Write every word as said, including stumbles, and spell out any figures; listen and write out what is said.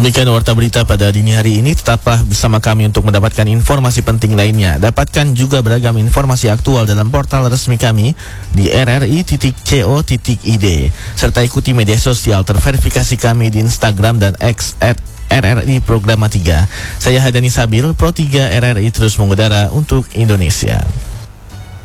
Demikian warta berita pada dini hari ini. Tetaplah bersama kami untuk mendapatkan informasi penting lainnya. Dapatkan juga beragam informasi aktual dalam portal resmi kami di r r i titik co titik i d. Serta ikuti media sosial terverifikasi kami di Instagram dan X at R R I Programa tiga. Saya Hadani Sabil, Pro tiga R R I terus mengudara untuk Indonesia.